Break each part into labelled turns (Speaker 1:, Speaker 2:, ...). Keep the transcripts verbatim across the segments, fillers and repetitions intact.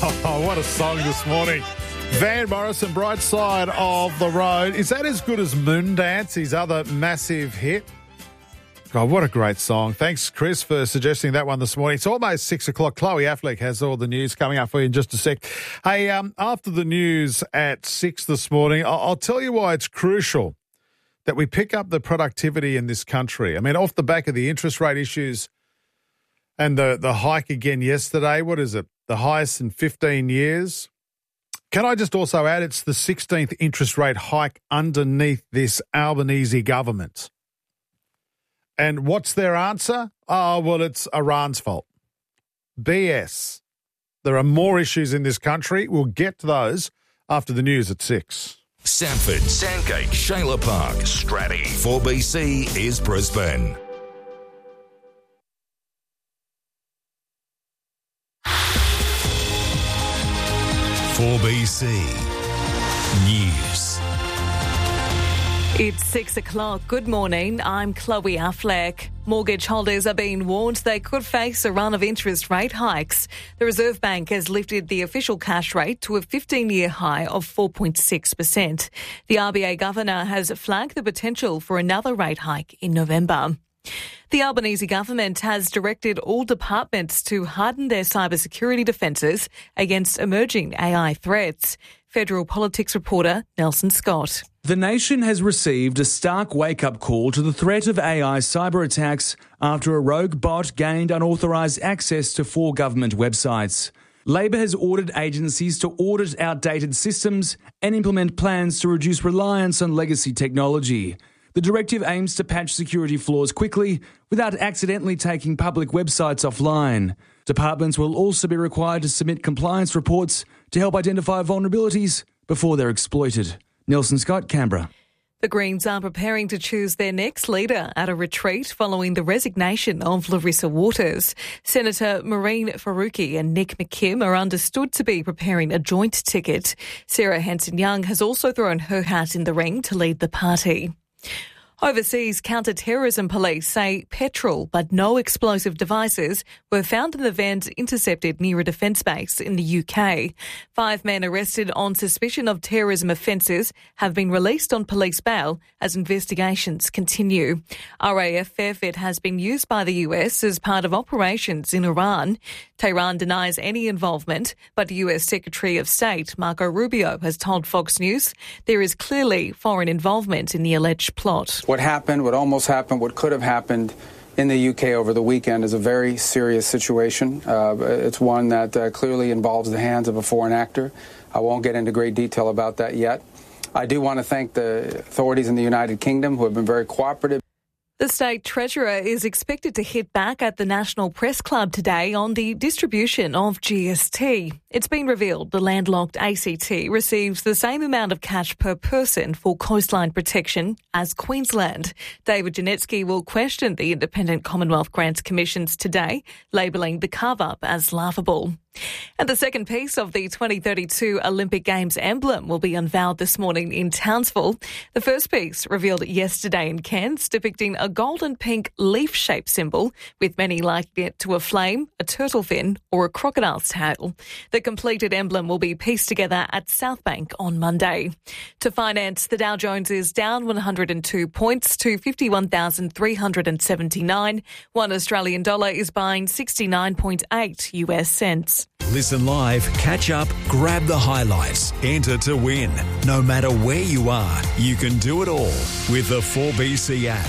Speaker 1: Oh, what a song this morning. Van Morrison, Bright Side of the Road. Is that as good as Moondance, his other massive hit? God, what a great song. Thanks, Chris, for suggesting that one this morning. It's almost six o'clock. Chloe Affleck has all the news coming up for you in just a sec. Hey, um, after the news at six this morning, I'll, I'll tell you why it's crucial that we pick up the productivity in this country. I mean, off the back of the interest rate issues and the, the hike again yesterday, what is it? The highest in fifteen years. Can I just also add it's the sixteenth interest rate hike underneath this Albanese government. And what's their answer? Oh, well, it's Iran's fault. B S. There are more issues in this country. We'll get to those after the news at six.
Speaker 2: Sanford, Sandgate, Shayla Park, Stratty. four B C is Brisbane. four B C News.
Speaker 3: It's six o'clock. Good morning. I'm Chloe Affleck. Mortgage holders are being warned they could face a run of interest rate hikes. The Reserve Bank has lifted the official cash rate to a fifteen-year high of four point six percent. The R B A governor has flagged the potential for another rate hike in November. The Albanese government has directed all departments to harden their cybersecurity defences against emerging A I threats. Federal Politics reporter Nelson Scott.
Speaker 4: The nation has received a stark wake-up call to the threat of A I cyber attacks after a rogue bot gained unauthorised access to four government websites. Labor has ordered agencies to audit outdated systems and implement plans to reduce reliance on legacy technology. The directive aims to patch security flaws quickly without accidentally taking public websites offline. Departments will also be required to submit compliance reports to help identify vulnerabilities before they're exploited. Nelson Scott, Canberra.
Speaker 3: The Greens are preparing to choose their next leader at a retreat following the resignation of Larissa Waters. Senator Maureen Faruqi and Nick McKim are understood to be preparing a joint ticket. Sarah Hanson-Young has also thrown her hat in the ring to lead the party. Overseas counter-terrorism police say petrol but no explosive devices were found in the vans intercepted near a defence base in the U K. Five men arrested on suspicion of terrorism offences have been released on police bail as investigations continue. R A F Fairfit has been used by the U S as part of operations in Iran. Tehran denies any involvement, but U S Secretary of State Marco Rubio has told Fox News there is clearly foreign involvement in the alleged plot.
Speaker 5: What happened, what almost happened, what could have happened in the U K over the weekend is a very serious situation. Uh, it's one that uh, clearly involves the hands of a foreign actor. I won't get into great detail about that yet. I do want to thank the authorities in the United Kingdom who have been very cooperative.
Speaker 3: The State Treasurer is expected to hit back at the National Press Club today on the distribution of G S T. It's been revealed the landlocked A C T receives the same amount of cash per person for coastline protection as Queensland. David Janetsky will question the Independent Commonwealth Grants Commissions today, labelling the carve-up as laughable. And the second piece of the twenty thirty-two Olympic Games emblem will be unveiled this morning in Townsville. The first piece, revealed yesterday in Cairns, depicting a golden pink leaf-shaped symbol, with many liking it to a flame, a turtle fin or a crocodile's tail. The completed emblem will be pieced together at Southbank on Monday. To finance, the Dow Jones is down one hundred two points to fifty-one thousand three hundred seventy-nine. One Australian dollar is buying sixty-nine point eight U S cents.
Speaker 2: Listen live, catch up, grab the highlights, enter to win. No matter where you are, you can do it all with the four B C app.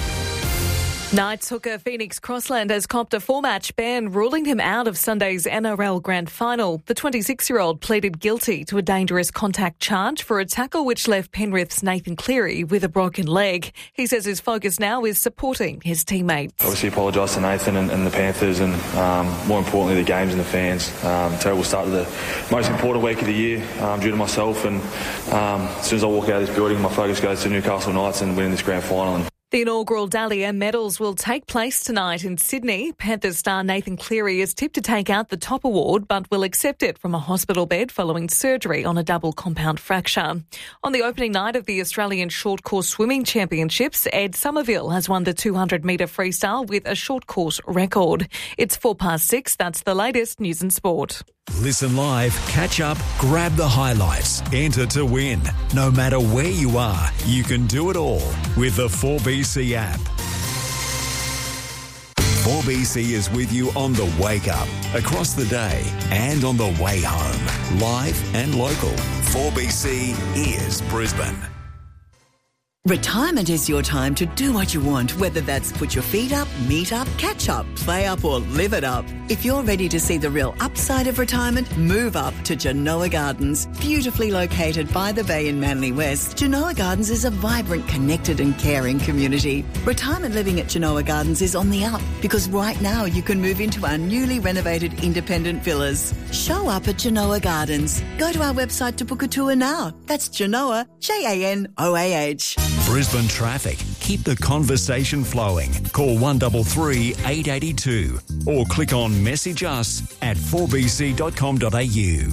Speaker 3: Knights hooker Phoenix Crossland has copped a four-match ban, ruling him out of Sunday's N R L Grand Final. The twenty-six-year-old pleaded guilty to a dangerous contact charge for a tackle which left Penrith's Nathan Cleary with a broken leg. He says his focus now is supporting his teammates.
Speaker 6: Obviously apologise to Nathan and, and the Panthers and, um, more importantly, the games and the fans. Um, terrible start to the most important week of the year um, due to myself. And um, as soon as I walk out of this building, my focus goes to Newcastle Knights and winning this grand final. And
Speaker 3: the inaugural Dahlia Medals will take place tonight in Sydney. Panthers star Nathan Cleary is tipped to take out the top award, but will accept it from a hospital bed following surgery on a double compound fracture. On the opening night of the Australian Short Course Swimming Championships, Ed Somerville has won the two hundred metre freestyle with a short course record. It's four past six. That's the latest news and sport.
Speaker 2: Listen live, catch up, grab the highlights, enter to win. No matter where you are, you can do it all with the four B C app. four B C is with you on the wake up, across the day, and on the way home. Live and local. four B C is Brisbane.
Speaker 7: Retirement is your time to do what you want, whether that's put your feet up, meet up, catch up, play up or live it up. If you're ready to see the real upside of retirement, move up to Genoa Gardens. Beautifully located by the bay in Manly West, Genoa Gardens is a vibrant, connected and caring community. Retirement living at Genoa Gardens is on the up because right now you can move into our newly renovated independent villas. Show up at Genoa Gardens. Go to our website to book a tour now. That's Genoa, J A N O A H.
Speaker 2: Brisbane traffic. Keep the conversation flowing. Call one three three, eight eight two or click on message us at four b c dot com dot a u.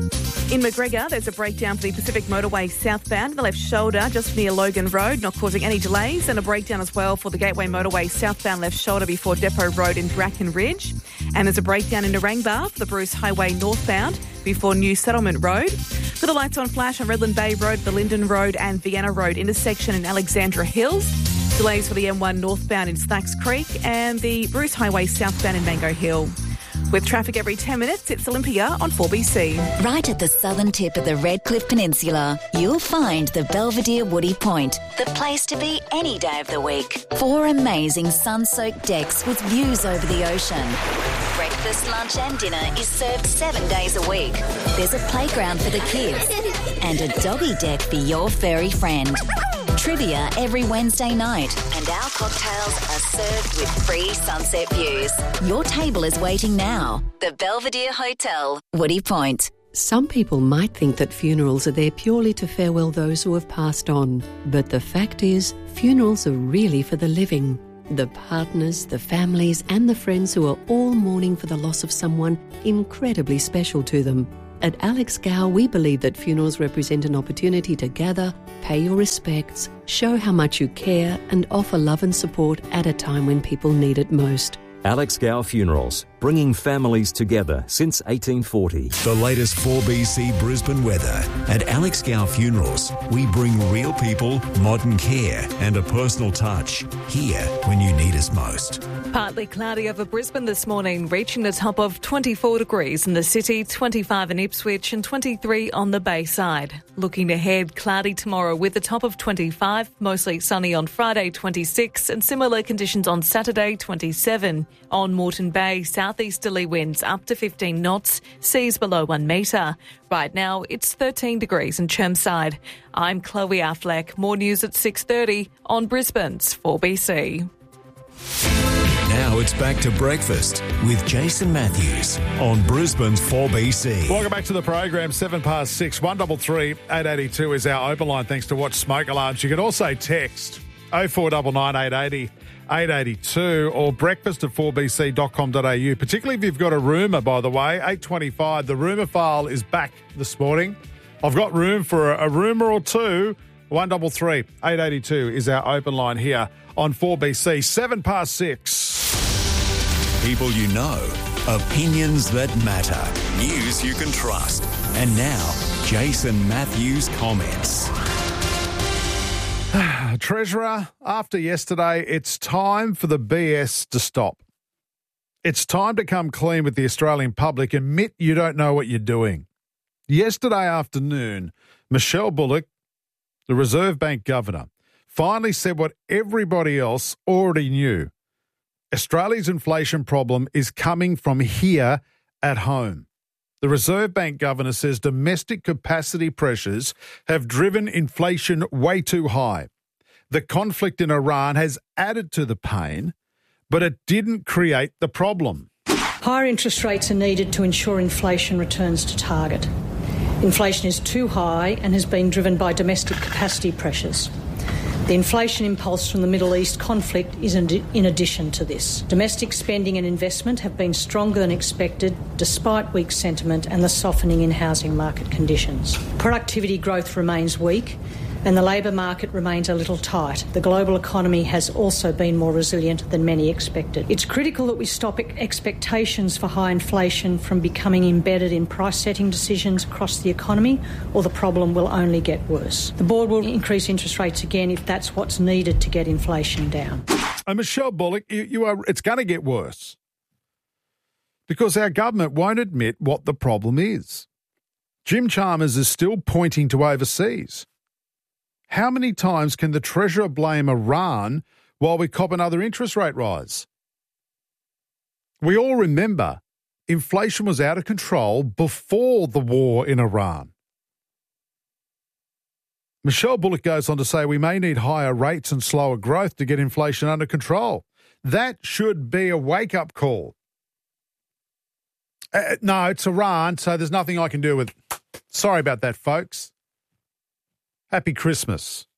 Speaker 8: In McGregor, there's a breakdown for the Pacific Motorway southbound, the left shoulder just near Logan Road, not causing any delays, and a breakdown as well for the Gateway Motorway southbound left shoulder before Depot Road in Bracken Ridge. And there's a breakdown in Narangba for the Bruce Highway northbound before New Settlement Road. For the lights on flash on Redland Bay Road, the Linden Road and Vienna Road intersection in Alexandra Hills. Delays for the M one northbound in Slacks Creek and the Bruce Highway southbound in Mango Hill. With traffic every ten minutes, it's Olympia on four B C.
Speaker 9: Right at the southern tip of the Redcliffe Peninsula, you'll find the Belvedere Woody Point, the place to be any day of the week. Four amazing sun-soaked decks with views over the ocean. Breakfast, lunch and dinner is served seven days a week. There's a playground for the kids and a doggy deck for your furry friend. Trivia every Wednesday night, and our cocktails are served with free sunset views. Your table is waiting now. The Belvedere Hotel, Woody Point.
Speaker 10: Some people might think that funerals are there purely to farewell those who have passed on. But the fact is, funerals are really for the living. The partners, the families and the friends who are all mourning for the loss of someone incredibly special to them. At Alex Gow, we believe that funerals represent an opportunity to gather, pay your respects, show how much you care and offer love and support at a time when people need it most.
Speaker 11: Alex Gow Funerals, bringing families together since eighteen forty.
Speaker 2: The latest four B C Brisbane weather. At Alex Gow Funerals, we bring real people, modern care and a personal touch. Here when you need us most.
Speaker 3: Partly cloudy over Brisbane this morning, reaching the top of twenty-four degrees in the city, twenty-five in Ipswich and twenty-three on the Bayside. Looking ahead, cloudy tomorrow with a top of twenty-five, mostly sunny on Friday, twenty-six, and similar conditions on Saturday, twenty-seven. On Moreton Bay, southeasterly winds up to fifteen knots, seas below one metre. Right now, it's thirteen degrees in Chermside. I'm Chloe Affleck. More news at six thirty on Brisbane's four B C.
Speaker 2: Now it's back to breakfast with Jason Matthews on Brisbane's four B C.
Speaker 1: Welcome back to the program, seven past six. one three three, eight eight two is our open line, thanks to Watch Smoke Alarms. You can also text oh four nine nine, eight eight oh, eight eight two or breakfast at four b c dot com dot a u, particularly if you've got a rumour, by the way. eight twenty-five, the rumour file is back this morning. I've got room for a, a rumour or two. one three three, eight eight two is our open line here on four B C. seven past six.
Speaker 2: People you know, opinions that matter, news you can trust. And now, Jason Matthews comments.
Speaker 1: Treasurer, after yesterday, it's time for the B S to stop. It's time to come clean with the Australian public. Admit you don't know what you're doing. Yesterday afternoon, Michelle Bullock, the Reserve Bank Governor, finally said what everybody else already knew. Australia's inflation problem is coming from here at home. The Reserve Bank Governor says domestic capacity pressures have driven inflation way too high. The conflict in Iran has added to the pain, but it didn't create the problem.
Speaker 12: Higher interest rates are needed to ensure inflation returns to target. Inflation is too high and has been driven by domestic capacity pressures. The inflation impulse from the Middle East conflict is in addition to this. Domestic spending and investment have been stronger than expected despite weak sentiment and the softening in housing market conditions. Productivity growth remains weak and the labour market remains a little tight. The global economy has also been more resilient than many expected. It's critical that we stop expectations for high inflation from becoming embedded in price-setting decisions across the economy, or the problem will only get worse. The board will increase interest rates again if that's what's needed to get inflation down.
Speaker 1: And Michelle Bullock, you, you are, it's going to get worse because our government won't admit what the problem is. Jim Chalmers is still pointing to overseas. How many times can the Treasurer blame Iran while we cop another interest rate rise? We all remember inflation was out of control before the war in Iran. Michelle Bullock goes on to say we may need higher rates and slower growth to get inflation under control. That should be a wake-up call. Uh, no, it's Iran, so there's nothing I can do with it. Sorry about that, folks. Happy Christmas.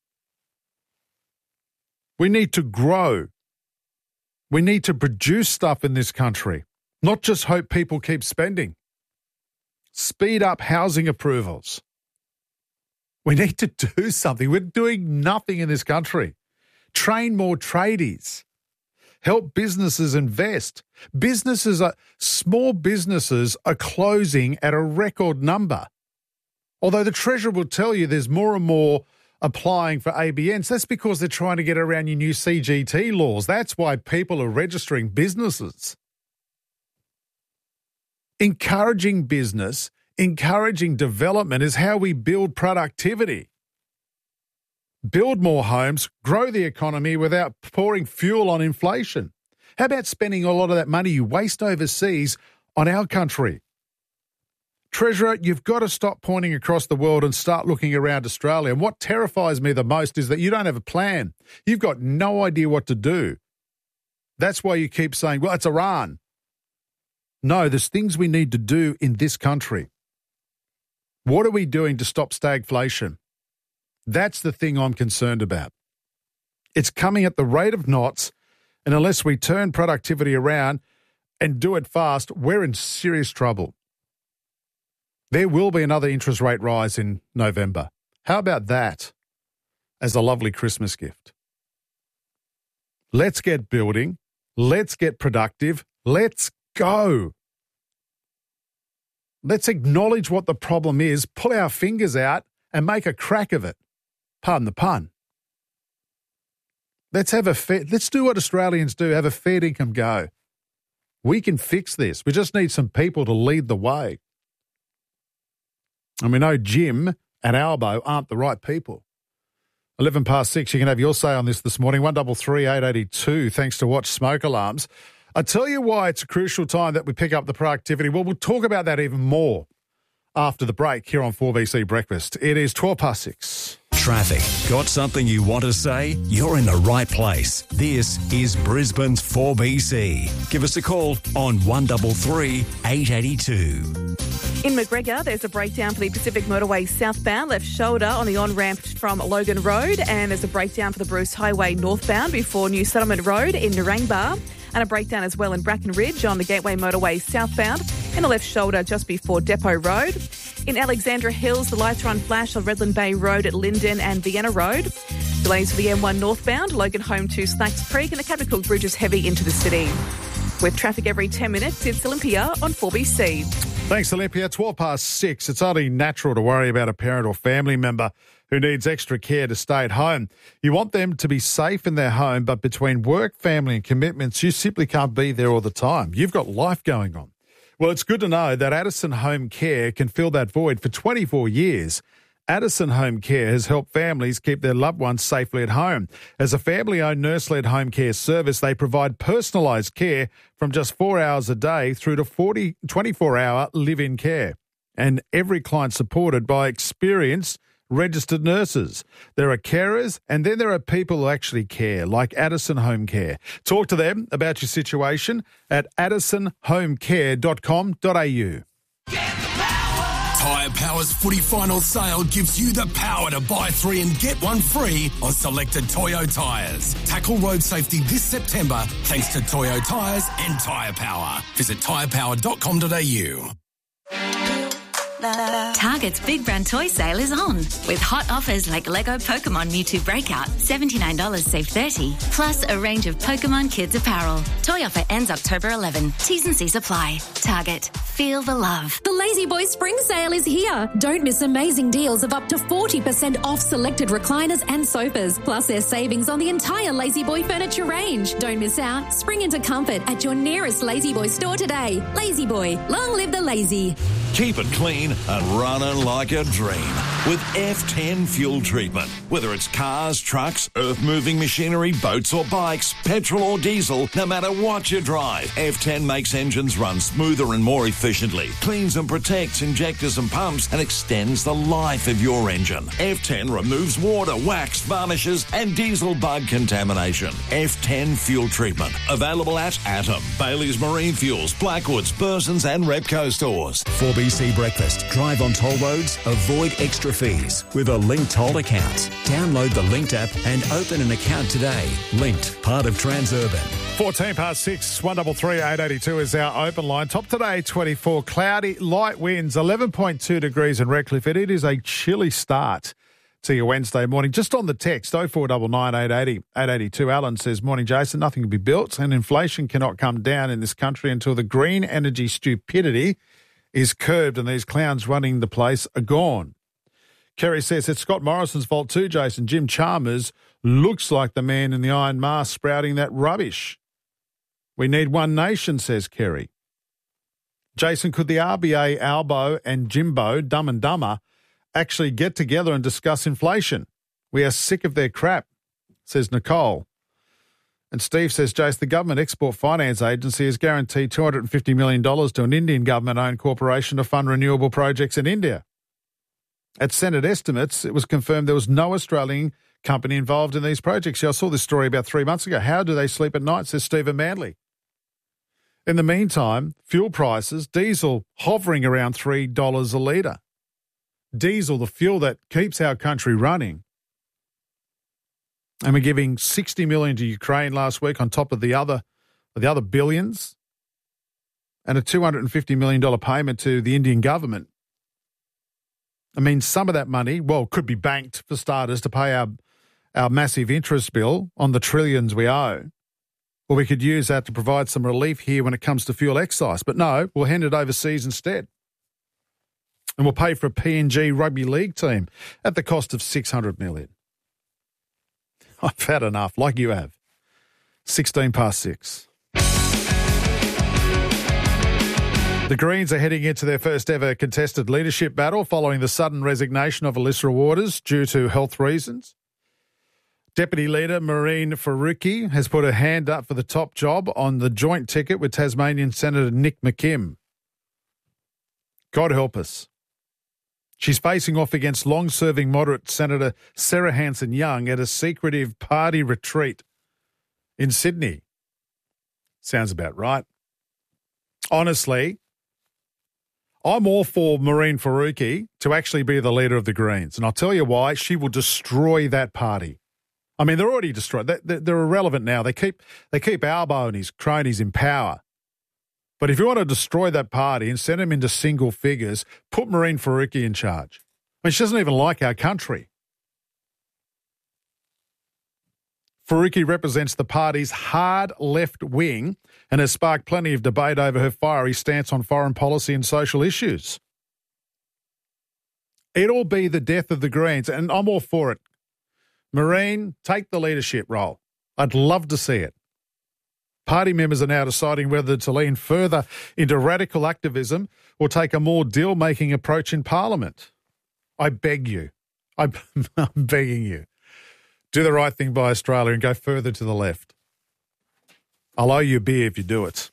Speaker 1: We need to grow. We need to produce stuff in this country, not just hope people keep spending. Speed up housing approvals. We need to do something. We're doing nothing in this country. Train more tradies. Help businesses invest. Businesses are, small businesses are closing at a record number. Although the Treasurer will tell you there's more and more applying for A B Ns, that's because they're trying to get around your new C G T laws. That's why people are registering businesses. Encouraging business, encouraging development is how we build productivity. Build more homes, grow the economy without pouring fuel on inflation. How about spending a lot of that money you waste overseas on our country? Treasurer, you've got to stop pointing across the world and start looking around Australia. And what terrifies me the most is that you don't have a plan. You've got no idea what to do. That's why you keep saying, well, it's Iran. No, there's things we need to do in this country. What are we doing to stop stagflation? That's the thing I'm concerned about. It's coming at the rate of knots, and unless we turn productivity around and do it fast, we're in serious trouble. There will be another interest rate rise in November. How about that as a lovely Christmas gift? Let's get building. Let's get productive. Let's go. Let's acknowledge what the problem is, pull our fingers out and make a crack of it. Pardon the pun. Let's have a fair, let's do what Australians do, have a fair income go. We can fix this. We just need some people to lead the way. And we know Jim and Albo aren't the right people. eleven past six, you can have your say on this this morning. one double three eight eight two, thanks to Watch Smoke Alarms. I tell you why it's a crucial time that we pick up the productivity. Well, we'll talk about that even more after the break here on four B C Breakfast. It is twelve past six.
Speaker 2: Traffic. Got something you want to say? You're in the right place. This is Brisbane's four B C. Give us a call on one double three eight eight two.
Speaker 8: In McGregor, there's a breakdown for the Pacific Motorway southbound, left shoulder on the on-ramp from Logan Road, and there's a breakdown for the Bruce Highway northbound before New Settlement Road in Narangba, and a breakdown as well in Bracken Ridge on the Gateway Motorway southbound in the left shoulder just before Depot Road. In Alexandra Hills, the lights are on flash on Redland Bay Road at Linden and Vienna Road. Delays for the M one northbound, Logan home to Slacks Creek, and the Capricorn Bridge is heavy into the city. With traffic every ten minutes, it's Olympia on four B C.
Speaker 1: Thanks, Olympia. twelve past six. It's only natural to worry about a parent or family member who needs extra care to stay at home. You want them to be safe in their home, but between work, family and commitments, you simply can't be there all the time. You've got life going on. Well, it's good to know that Addison Home Care can fill that void. For twenty-four years, Addison Home Care has helped families keep their loved ones safely at home. As a family-owned nurse-led home care service, they provide personalised care from just four hours a day through to forty, twenty-four hour live-in care. And every client supported by experienced registered nurses. There are carers, and then there are people who actually care, like Addison Home Care. Talk to them about your situation at addison home care dot com dot a u.
Speaker 13: Tyre Power's footy final sale gives you the power to buy three and get one free on selected Toyo tyres. Tackle road safety this September thanks to Toyo tyres and Tyre Power. Visit tyre power dot com dot a u.
Speaker 14: Target's Big Brand Toy Sale is on, with hot offers like Lego Pokemon Mewtwo Breakout, seventy-nine dollars save thirty dollars, plus a range of Pokemon Kids apparel. Toy offer ends October eleventh. T's and C's apply. Target. Feel the love.
Speaker 15: The Lazy Boy Spring Sale is here. Don't miss amazing deals of up to forty percent off selected recliners and sofas. Plus there's savings on the entire Lazy Boy furniture range. Don't miss out. Spring into comfort at your nearest Lazy Boy store today. Lazy Boy. Long live the lazy.
Speaker 16: Keep it clean and running like a dream with F ten fuel treatment. Whether it's cars, trucks, earth-moving machinery, boats or bikes, petrol or diesel, no matter what you drive, F ten makes engines run smoother and more efficiently, cleans and protects injectors and pumps, and extends the life of your engine. F ten removes water, wax, varnishes and diesel bug contamination. F ten fuel treatment. Available at Atom, Bailey's Marine Fuels, Blackwoods, Burson's and Repco stores.
Speaker 2: four B C Breakfast. Drive on toll roads, avoid extra fees with a Linked Toll account. Download the Linked app and open an account today. Linked, part of Transurban.
Speaker 1: fourteen past six, one three three, eight eight two is our open line. Top today, twenty-four. Cloudy, light winds, eleven point two degrees in Redcliffe. It is a chilly start to your Wednesday morning. Just on the text, oh four nine nine, eight eight zero, eight eight two. Alan says, morning, Jason. Nothing can be built and inflation cannot come down in this country until the green energy stupidity is curbed and these clowns running the place are gone. Kerry says it's Scott Morrison's fault too, Jason. Jim Chalmers looks like the man in the iron mask sprouting that rubbish. We need one nation, says Kerry. Jason, could the R B A, Albo and Jimbo, Dumb and Dumber, actually get together and discuss inflation? We are sick of their crap, says Nicole. And Steve says, Jace, the Government Export Finance Agency has guaranteed two hundred fifty million dollars to an Indian government-owned corporation to fund renewable projects in India. At Senate estimates, it was confirmed there was no Australian company involved in these projects. Yeah, I saw this story about three months ago. How do they sleep at night, says Stephen Manley. In the meantime, fuel prices, diesel hovering around three dollars a litre. Diesel, the fuel that keeps our country running. And we're giving sixty million dollars to Ukraine last week on top of the other, the other billions, and a two hundred fifty million dollars payment to the Indian government. I mean, some of that money, well, could be banked for starters to pay our, our massive interest bill on the trillions we owe. Or we could use that to provide some relief here when it comes to fuel excise. But no, we'll hand it overseas instead. And we'll pay for a P N G rugby league team at the cost of six hundred million dollars. I've had enough, like you have. sixteen past six. The Greens are heading into their first ever contested leadership battle following the sudden resignation of Alyssa Waters due to health reasons. Deputy Leader Mehreen Faruqi has put her hand up for the top job on the joint ticket with Tasmanian Senator Nick McKim. God help us. She's facing off against long-serving moderate Senator Sarah Hanson-Young at a secretive party retreat in Sydney. Sounds about right. Honestly, I'm all for Mehreen Faruqi to actually be the leader of the Greens, and I'll tell you why. She will destroy that party. I mean, they're already destroyed. They're, they're irrelevant now. They keep they keep Albo and his cronies in power. But if you want to destroy that party and send them into single figures, put Mehreen Faruqi in charge. I mean, she doesn't even like our country. Faruqi represents the party's hard left wing and has sparked plenty of debate over her fiery stance on foreign policy and social issues. It'll be the death of the Greens, and I'm all for it. Mehreen, take the leadership role. I'd love to see it. Party members are now deciding whether to lean further into radical activism or take a more deal-making approach in Parliament. I beg you. I'm, I'm begging you. Do the right thing by Australia and go further to the left. I'll owe you a beer if you do it.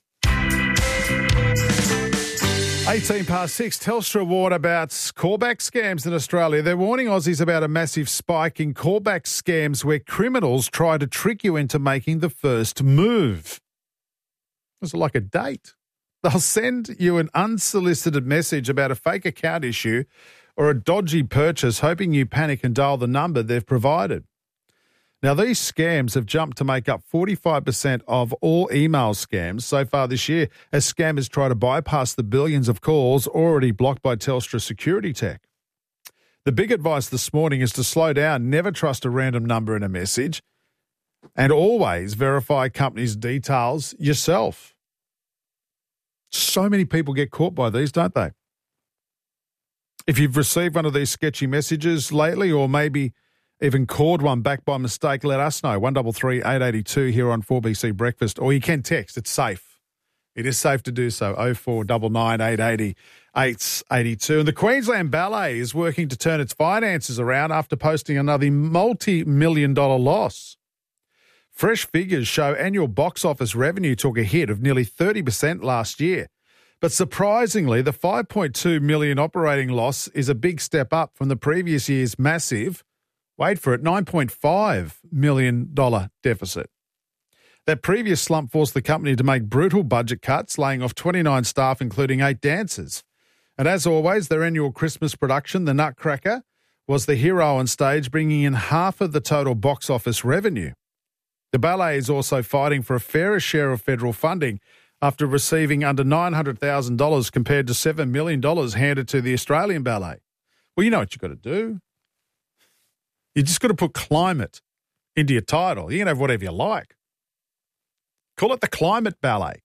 Speaker 1: eighteen past six, Telstra warned about callback scams in Australia. They're warning Aussies about a massive spike in callback scams where criminals try to trick you into making the first move. It's like a date. They'll send you an unsolicited message about a fake account issue or a dodgy purchase, hoping you panic and dial the number they've provided. Now, these scams have jumped to make up forty-five percent of all email scams so far this year as scammers try to bypass the billions of calls already blocked by Telstra security tech. The big advice this morning is to slow down, never trust a random number in a message, and always verify companies' details yourself. So many people get caught by these, don't they? If you've received one of these sketchy messages lately, or maybe even called one back by mistake, let us know. one three three, eight eight two here on four B C Breakfast. Or you can text. It's safe. It is safe to do so. oh four nine nine, eight eight zero, eight eight two. And the Queensland Ballet is working to turn its finances around after posting another multi-million dollar loss. Fresh figures show annual box office revenue took a hit of nearly thirty percent last year. But surprisingly, the five point two million dollars operating loss is a big step up from the previous year's massive, wait for it, nine point five million dollars deficit. That previous slump forced the company to make brutal budget cuts, laying off twenty-nine staff, including eight dancers. And as always, their annual Christmas production, The Nutcracker, was the hero on stage, bringing in half of the total box office revenue. The ballet is also fighting for a fairer share of federal funding after receiving under nine hundred thousand dollars compared to seven million dollars handed to the Australian Ballet. Well, you know what you've got to do. You just got to put climate into your title. You can have whatever you like. Call it the Climate Ballet.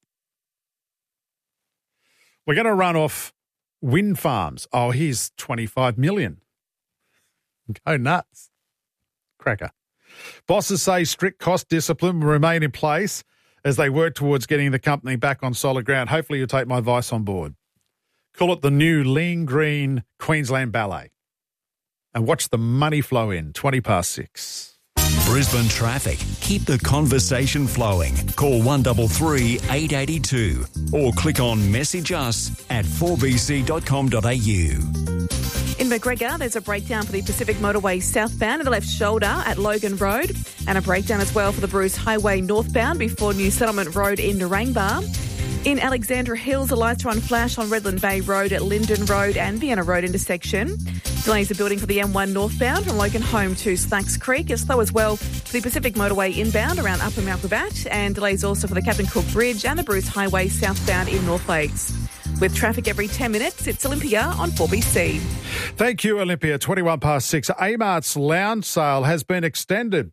Speaker 1: We're going to run off wind farms. Oh, here's twenty-five million. Go nuts. Cracker. Bosses say strict cost discipline will remain in place as they work towards getting the company back on solid ground. Hopefully you'll take my advice on board. Call it the new lean green Queensland Ballet. And watch the money flow in. twenty past six.
Speaker 2: Brisbane traffic. Keep the conversation flowing. Call one three three, eight eight two or click on message us at four b c dot com dot a u.
Speaker 8: In McGregor, there's a breakdown for the Pacific Motorway southbound in the left shoulder at Logan Road, and a breakdown as well for the Bruce Highway northbound before New Settlement Road in Narangba. In Alexandra Hills, the lights are on flash on Redland Bay Road at Linden Road and Vienna Road intersection. Delays are building for the M one northbound from Logan Home to Slacks Creek. It's slow as well for the Pacific Motorway inbound around Upper Mount Gravatt, and delays also for the Captain Cook Bridge and the Bruce Highway southbound in North Lakes. With traffic every ten minutes, it's Olympia on four B C.
Speaker 1: Thank you, Olympia. twenty-one past six. Amart's lounge sale has been extended